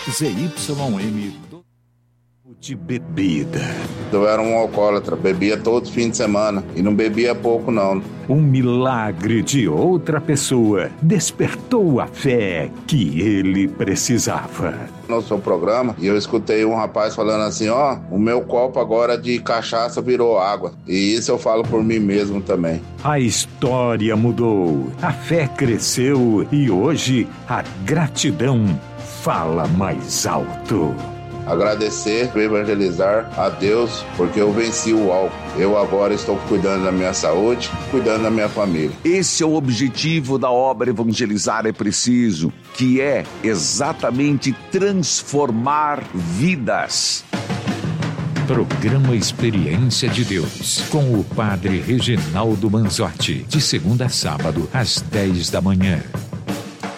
ZYM de bebida. Eu era um alcoólatra, bebia todo fim de semana e não bebia pouco não. Um milagre de outra pessoa despertou a fé que ele precisava. No seu programa, e eu escutei um rapaz falando assim, o meu copo agora de cachaça virou água. E isso eu falo por mim mesmo também. A história mudou, a fé cresceu e hoje a gratidão fala mais alto. Agradecer, evangelizar a Deus, porque eu venci o álcool. Eu agora estou cuidando da minha saúde, cuidando da minha família. Esse é o objetivo da obra Evangelizar é Preciso, que é exatamente transformar vidas. Programa Experiência de Deus, com o Padre Reginaldo Manzotti, de segunda a sábado, às 10 da manhã.